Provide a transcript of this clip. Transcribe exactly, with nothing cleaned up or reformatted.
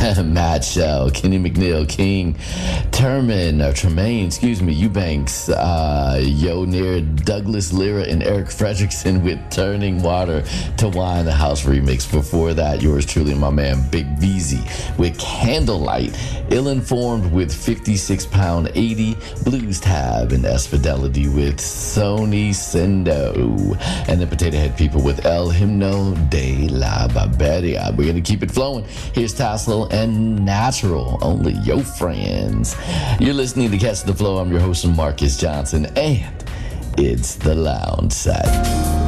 Matt Shell, Kenny McNeil, King, Terman, or Tremaine, excuse me, Eubanks, uh, Yo Near, Douglas Lyra, and Eric Fredrickson with Turning Water to Wine, the house remix. Before that, yours truly, my man Big Beezy with Candlelight, Ill-Informed with fifty-six pound eighty, Blues Tab, and S Fidelity with Sony Sendo, and the Potato Head People with El Himno de la Barbaria. We're going to keep it flowing. Here's Tassel and Natural, only your friends. You're listening to Catch the Flow. I'm your host, Marcus Johnson, and it's the Lounge Side.